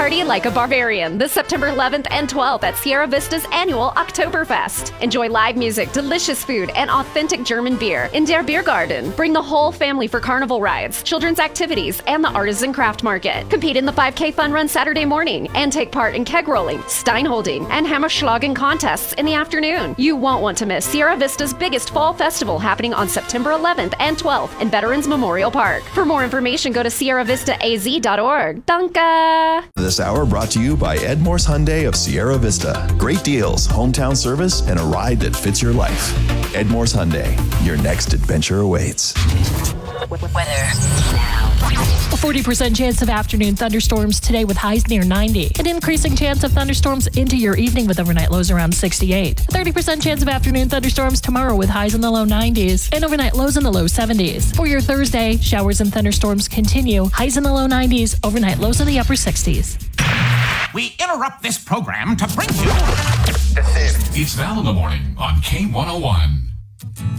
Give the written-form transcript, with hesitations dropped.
Party like a barbarian this September 11th and 12th at Sierra Vista's annual Oktoberfest. Enjoy live music, delicious food, and authentic German beer in Der Biergarten. Bring the whole family for carnival rides, children's activities, and the artisan craft market. Compete in the 5K fun run Saturday morning and take part in keg rolling, steinholding, and hammerschlagen contests in the afternoon. You won't want to miss Sierra Vista's biggest fall festival happening on September 11th and 12th in Veterans Memorial Park. For more information, go to sierravistaaz.org. Danke! This hour brought to you by Edmore's Hyundai of Sierra Vista. Great deals, hometown service, and a ride that fits your life. Edmore's Hyundai. Your next adventure awaits. Weather now. A 40% chance of afternoon thunderstorms today with highs near 90. An increasing chance of thunderstorms into your evening with overnight lows around 68. A 30% chance of afternoon thunderstorms tomorrow with highs in the low 90s and overnight lows in the low 70s. For your Thursday, showers and thunderstorms continue. Highs in the low 90s, overnight lows in the upper 60s. We interrupt this program to bring you... It's Val in the Morning on K101.